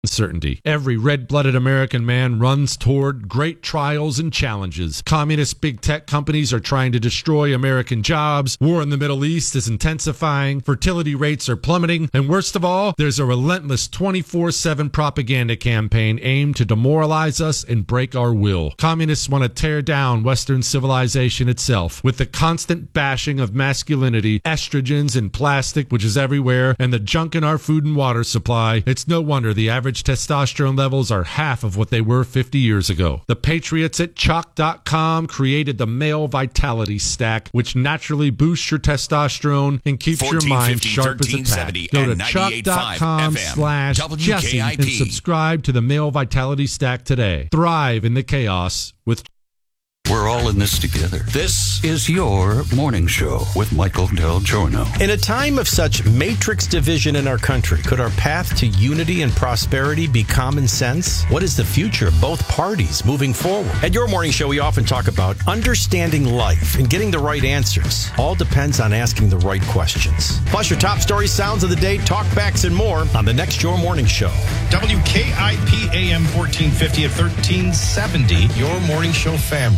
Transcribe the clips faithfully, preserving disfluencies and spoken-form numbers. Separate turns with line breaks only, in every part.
Uncertainty. Every red-blooded American man runs toward great trials and challenges. Communist big tech companies are trying to destroy American jobs. War in the Middle East is intensifying. Fertility rates are plummeting. And worst of all, there's a relentless twenty-four seven propaganda campaign aimed to demoralize us and break our will. Communists want to tear down Western civilization itself with the constant bashing of masculinity, estrogens and plastic, which is everywhere, and the junk in our food and water supply. It's no wonder the average testosterone levels are half of what they were fifty years ago. The patriots at chalk dot com created the Male Vitality Stack, which naturally boosts your testosterone and keeps your mind sharp as a tack. Go to chalk dot com slash Jesse and subscribe to the Male Vitality Stack today. Thrive in the chaos with...
We're all in this together. This is your morning show with Michael Del Giorno.
In a time of such matrix division in our country, could our path to unity and prosperity be common sense? What is the future of both parties moving forward? At your morning show, we often talk about understanding life and getting the right answers. All depends on asking the right questions. Plus your top story sounds of the day, talkbacks, and more on the next Your Morning Show.
W K I P A M fourteen fifty at thirteen seventy, Your Morning Show family.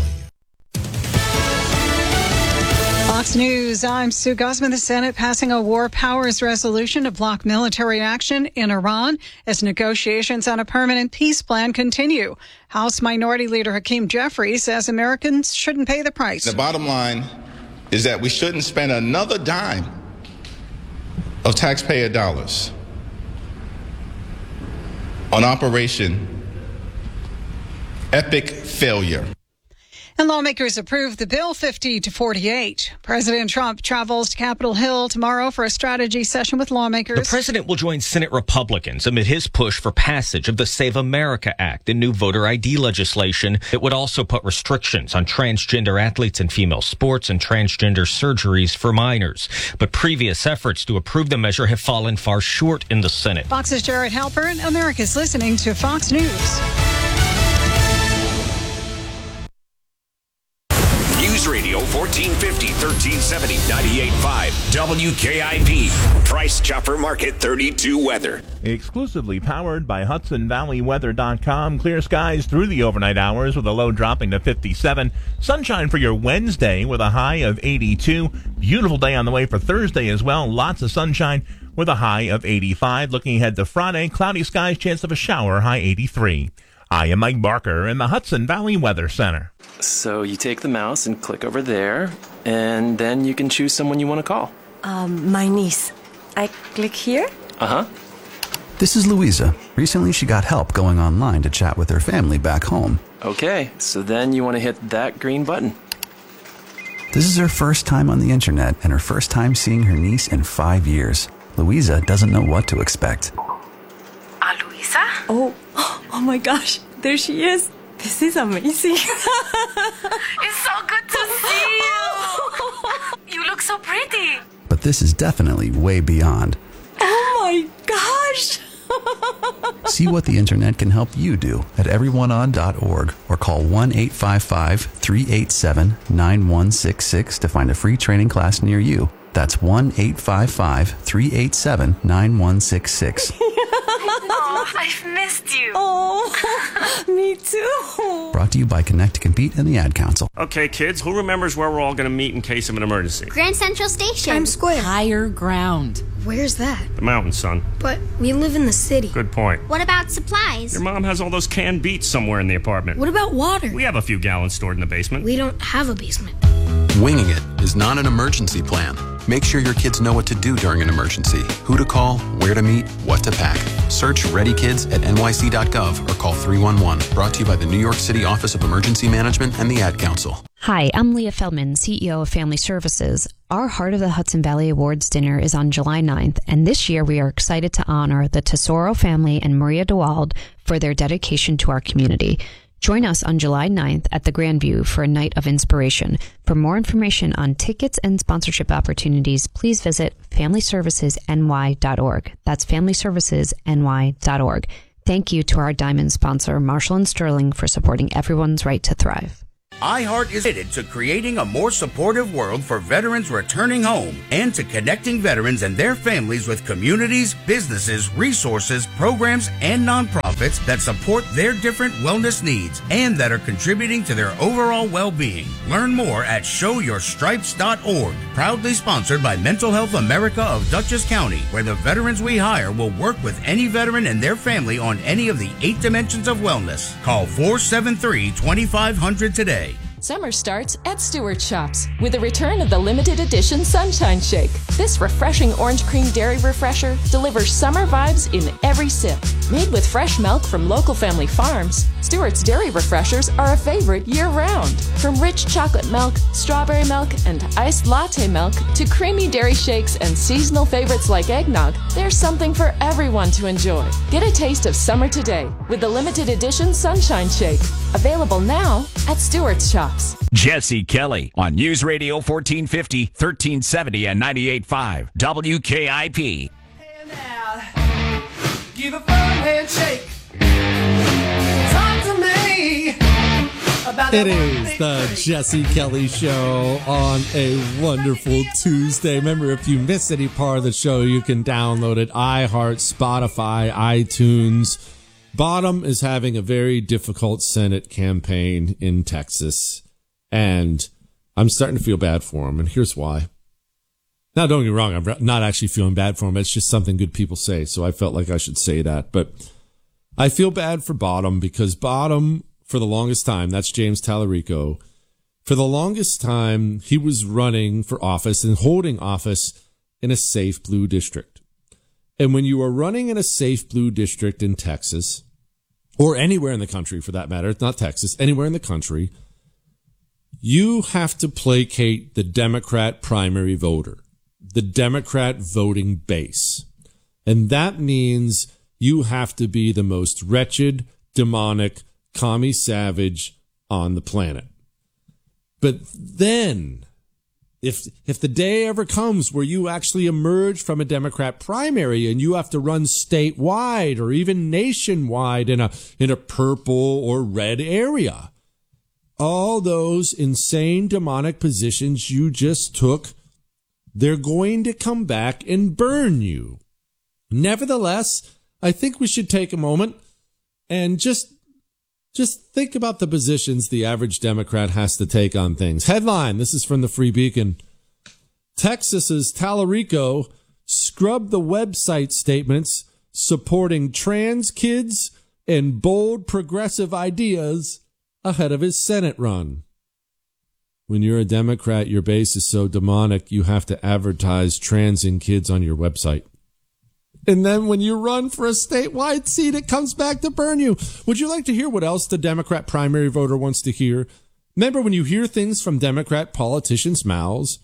Fox News, I'm Sue Guzman. The Senate passing a war powers resolution to block military action in Iran as negotiations on a permanent peace plan continue. House Minority Leader Hakeem Jeffries says Americans shouldn't pay the price.
The bottom line is that we shouldn't spend another dime of taxpayer dollars on Operation Epic Failure.
And lawmakers approved the bill fifty to forty-eight. President Trump travels to Capitol Hill tomorrow for a strategy session with lawmakers.
The president will join Senate Republicans amid his push for passage of the Save America Act and new voter I D legislation that would also put restrictions on transgender athletes in female sports and transgender surgeries for minors. But previous efforts to approve the measure have fallen far short in the Senate.
Fox's Jared Halpern. America's listening to Fox News.
News Radio fourteen fifty, thirteen seventy, ninety-eight point five W K I P. Price Chopper Market thirty-two weather.
Exclusively powered by Hudson Valley Weather dot com. Clear skies through the overnight hours with a low dropping to fifty-seven. Sunshine for your Wednesday with a high of eighty-two. Beautiful day on the way for Thursday as well. Lots of sunshine with a high of eighty-five. Looking ahead to Friday, cloudy skies, chance of a shower, high eighty-three. I am Mike Barker in the Hudson Valley Weather Center.
So you take the mouse and click over there, and then you can choose someone you want to call.
Um, my niece. I click here?
Uh-huh.
This is Louisa. Recently she got help going online to chat with her family back home.
Okay, so then you want to hit that green button.
This is her first time on the internet and her first time seeing her niece in five years. Louisa doesn't know what to expect.
Uh, Louisa? Oh, oh my gosh, there she is. This is amazing. It's so good to see you. You look so pretty.
But this is definitely way beyond.
Oh my gosh.
See what the internet can help you do at everyone on dot org or call one eight five five, three eight seven, nine one six six to find a free training class near you. That's one eight five five, three eight seven, nine one six six.
Oh, I've missed you. Oh, me too.
Brought to you by Connect to Compete and the Ad Council.
Okay, kids, who remembers where we're all going to meet in case of an emergency?
Grand Central Station.
Times Square. Higher ground.
Where's that?
The mountain, son.
But we live in the city.
Good point.
What about supplies?
Your mom has all those canned beets somewhere in the apartment.
What about water?
We have a few gallons stored in the basement.
We don't have a basement.
Winging it is not an emergency plan. Make sure your kids know what to do during an emergency, who to call, where to meet, what to pack. Search Ready Kids at N Y C dot gov or call three one one. Brought to you by the New York City Office of Emergency Management and the Ad Council.
Hi, I'm Leah Feldman, C E O of Family Services. Our Heart of the Hudson Valley Awards dinner is on July ninth, and this year we are excited to honor the Tesoro family and Maria DeWald for their dedication to our community. Join us on July ninth at the Grandview for a night of inspiration. For more information on tickets and sponsorship opportunities, please visit family services N Y dot org. That's family services N Y dot org. Thank you to our diamond sponsor, Marshall and Sterling, for supporting everyone's right to thrive.
iHeart is committed to creating a more supportive world for veterans returning home and to connecting veterans and their families with communities, businesses, resources, programs, and nonprofits that support their different wellness needs and that are contributing to their overall well-being. Learn more at show your stripes dot org. Proudly sponsored by Mental Health America of Dutchess County, where the veterans we hire will work with any veteran and their family on any of the eight dimensions of wellness. Call four seven three, two five zero zero today.
Summer starts at Stewart Shops with the return of the limited edition Sunshine Shake. This refreshing orange cream dairy refresher delivers summer vibes in every sip. Made with fresh milk from local family farms, Stewart's dairy refreshers are a favorite year-round. From rich chocolate milk, strawberry milk, and iced latte milk to creamy dairy shakes and seasonal favorites like eggnog, there's something for everyone to enjoy. Get a taste of summer today with the limited edition Sunshine Shake. Available now at Stewart's Shops.
Jesse Kelly on News Radio fourteen fifty, thirteen seventy, and ninety-eight point five W K I P.
Give a firm handshake. Talk to me about
It is the Jesse Kelly Show on a wonderful Tuesday. Remember, if you miss any part of the show, you can download it. iHeart, Spotify, iTunes. Bottom is having a very difficult Senate campaign in Texas, and I'm starting to feel bad for him, and here's why. Now, don't get me wrong, I'm not actually feeling bad for him. It's just something good people say, so I felt like I should say that. But I feel bad for Bottom because Bottom, for the longest time, that's James Tallarico, for the longest time, he was running for office and holding office in a safe blue district. And when you are running in a safe blue district in Texas, or anywhere in the country for that matter, it's not Texas, anywhere in the country, you have to placate the Democrat primary voter, the Democrat voting base. And that means you have to be the most wretched, demonic, commie savage on the planet. But then, If if the day ever comes where you actually emerge from a Democrat primary and you have to run statewide or even nationwide in a in a purple or red area, all those insane demonic positions you just took, they're going to come back and burn you. Nevertheless, I think we should take a moment and just Just think about the positions the average Democrat has to take on things. Headline, this is from the Free Beacon. Texas's Tallarico scrubbed the website statements supporting trans kids and bold progressive ideas ahead of his Senate run. When you're a Democrat, your base is so demonic, you have to advertise trans and kids on your website. And then when you run for a statewide seat, it comes back to burn you. Would you like to hear what else the Democrat primary voter wants to hear? Remember, when you hear things from Democrat politicians' mouths,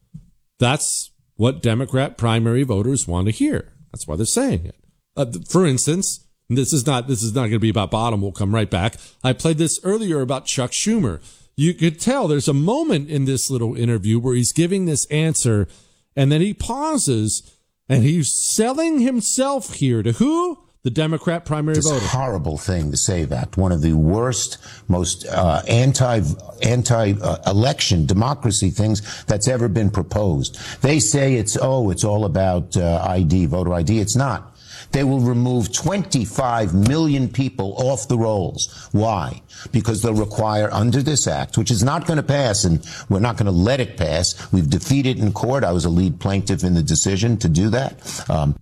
that's what Democrat primary voters want to hear. That's why they're saying it. Uh, for instance, this is not this is not going to be about Bottom. We'll come right back. I played this earlier about Chuck Schumer. You could tell there's a moment in this little interview where he's giving this answer, and then he pauses. And he's selling himself here to who? The Democrat primary
it's
voter.
It's a horrible thing to say that. One of the worst, most uh, anti, anti uh, election democracy things that's ever been proposed. They say it's, oh, it's all about uh, I D, voter I D. It's not. They will remove twenty-five million people off the rolls. Why? Because they'll require under this act, which is not going to pass, and we're not going to let it pass. We've defeated in court. I was a lead plaintiff in the decision to do that. Um,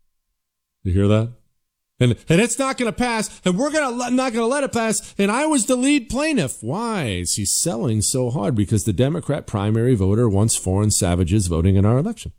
you hear that? And and it's not going to pass, and we're gonna not going to let it pass. And I was the lead plaintiff. Why is he selling so hard? Because the Democrat primary voter wants foreign savages voting in our election.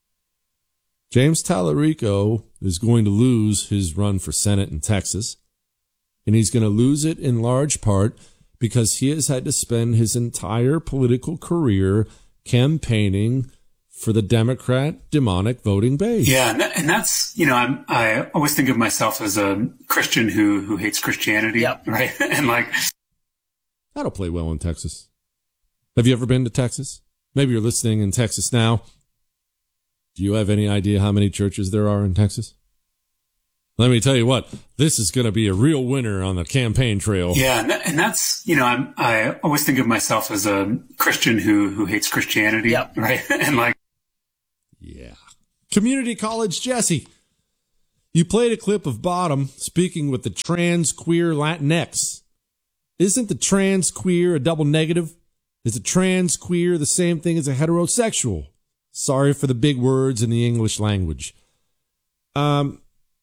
James Tallarico is going to lose his run for Senate in Texas, and he's going to lose it in large part because he has had to spend his entire political career campaigning for the Democrat demonic voting base.
Yeah, and, that, and that's, you know, I'm, I always think of myself as a Christian who who hates Christianity, yep. right? And like,
that'll play well in Texas. Have you ever been to Texas? Maybe you're listening in Texas now. Do you have any idea how many churches there are in Texas? Let me tell you what, this is going to be a real winner on the campaign trail.
Yeah, and, that, and that's, you know, I'm, I always think of myself as a Christian who who hates Christianity, yep. right? And like,
yeah. Community College Jesse, you played a clip of Bottom speaking with the trans queer Latinx. Isn't the trans queer a double negative? Is a trans queer the same thing as a heterosexual? Sorry for the big words in the English language. Um.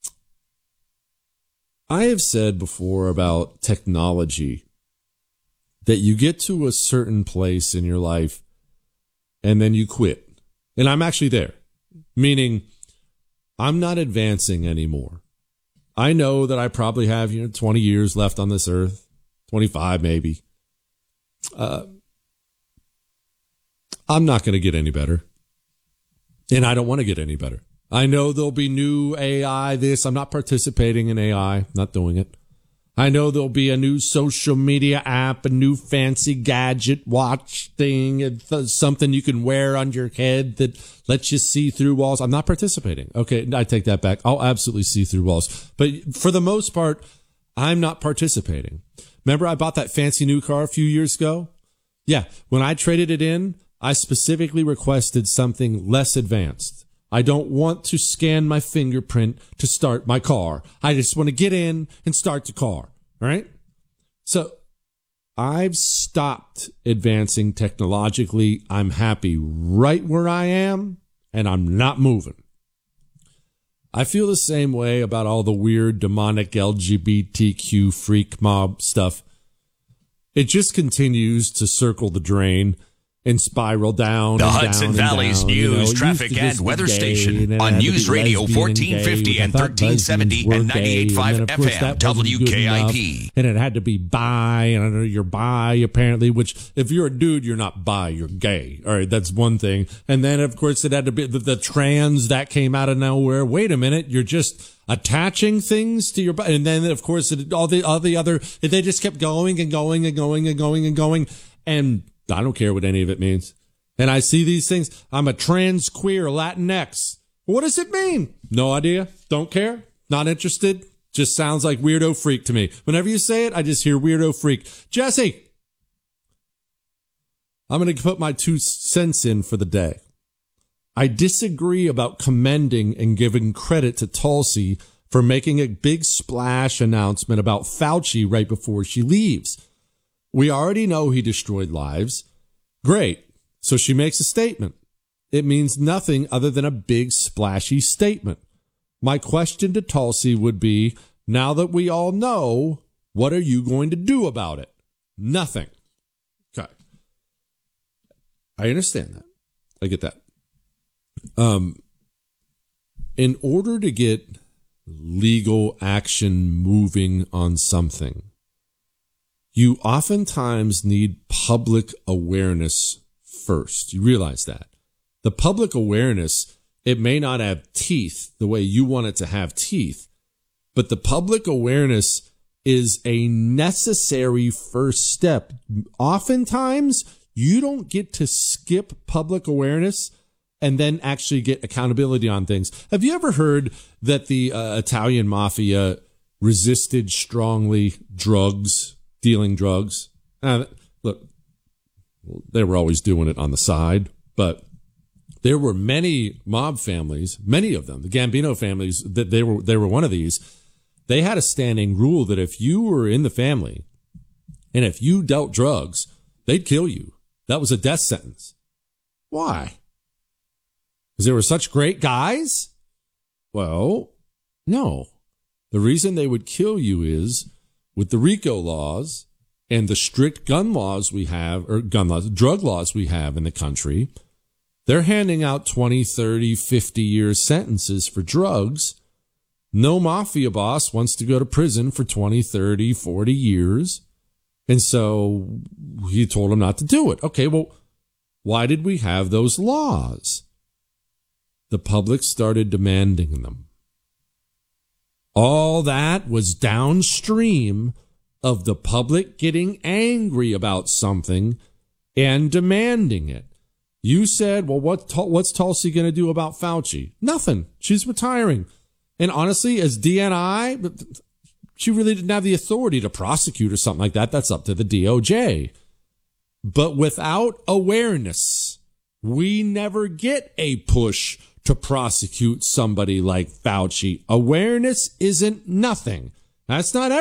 I have said before about technology that you get to a certain place in your life and then you quit. And I'm actually there, meaning I'm not advancing anymore. I know that I probably have, you know, twenty years left on this earth, twenty-five maybe. Uh, I'm not going to get any better. And I don't want to get any better. I know there'll be new A I, this. I'm not participating in A I, not doing it. I know there'll be a new social media app, a new fancy gadget watch thing, something you can wear on your head that lets you see through walls. I'm not participating. Okay, I take that back. I'll absolutely see through walls. But for the most part, I'm not participating. Remember I bought that fancy new car a few years ago? Yeah, when I traded it in, I specifically requested something less advanced. I don't want to scan my fingerprint to start my car. I just want to get in and start the car. All right? So I've stopped advancing technologically. I'm happy right where I am, and I'm not moving. I feel the same way about all the weird demonic L G B T Q freak mob stuff. It just continues to circle the drain and spiral down.
The
and
Hudson
down
Valley's
and down.
news,
You know,
traffic, and weather station on News Radio fourteen fifty and thirteen seventy and ninety-eight point five F M W K I P.
And it had to be bi, and I know you're bi apparently, which if you're a dude, you're not bi, you're gay. All right, that's one thing. And then, of course, it had to be the, the trans that came out of nowhere. Wait a minute, you're just attaching things to your body. And then, of course, it, all the all the other, they just kept going and going and going and going and going. And I don't care what any of it means. And I see these things. I'm a trans queer Latinx. What does it mean? No idea. Don't care. Not interested. Just sounds like weirdo freak to me. Whenever you say it, I just hear weirdo freak. Jesse, I'm going to put my two cents in for the day. I disagree about commending and giving credit to Tulsi for making a big splash announcement about Fauci right before she leaves. We already know he destroyed lives. Great. So she makes a statement. It means nothing other than a big splashy statement. My question to Tulsi would be, now that we all know, what are you going to do about it? Nothing. Okay. I understand that. I get that. Um, in order to get legal action moving on something, you oftentimes need public awareness first. You realize that. The public awareness, it may not have teeth the way you want it to have teeth, but the public awareness is a necessary first step. Oftentimes, you don't get to skip public awareness and then actually get accountability on things. Have you ever heard that the uh, Italian mafia resisted strongly drugs? Dealing drugs. Uh, look, they were always doing it on the side, but there were many mob families, many of them, the Gambino families, that they were they were one of these. They had a standing rule that if you were in the family and if you dealt drugs, they'd kill you. That was a death sentence. Why? Because they were such great guys? Well, no. The reason they would kill you is with the RICO laws and the strict gun laws we have, or gun laws, drug laws we have in the country, they're handing out twenty, thirty, fifty year sentences for drugs. No mafia boss wants to go to prison for twenty, thirty, forty years. And so he told him not to do it. Okay, well, why did we have those laws? The public started demanding them. All that was downstream of the public getting angry about something and demanding it. You said, well, what, what's Tulsi going to do about Fauci? Nothing. She's retiring.
And honestly, as D N I, she really didn't have the authority to prosecute or something like that. That's up to the D O J. But without awareness, we never get a push to prosecute somebody like Fauci. Awareness isn't nothing. That's not